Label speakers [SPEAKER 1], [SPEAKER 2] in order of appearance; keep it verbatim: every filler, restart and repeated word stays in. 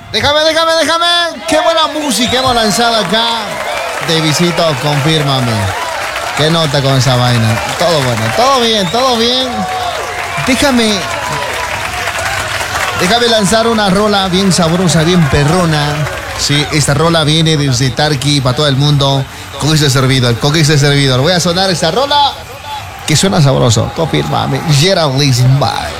[SPEAKER 1] Déjame, déjame, déjame. Qué buena música hemos lanzado acá. De visito, confírmame. Qué nota con esa vaina. Todo bueno, todo bien, todo bien. Déjame. Déjame lanzar una rola bien sabrosa, bien perrona. Sí, esta rola viene desde Tarqui para todo el mundo. Con este servidor, con este servidor. Voy a sonar esta rola que suena sabroso. Confírmame. Gerald Listen, bye.